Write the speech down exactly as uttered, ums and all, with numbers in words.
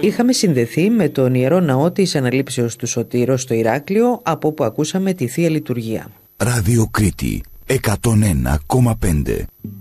Είχαμε συνδεθεί με τον Ιερό Ναό της Αναλήψεως του Σωτήρος στο Ηράκλειο, από όπου ακούσαμε τη Θεία Λειτουργία. Ράδιο Κρήτη εκατόν ένα κόμμα πέντε.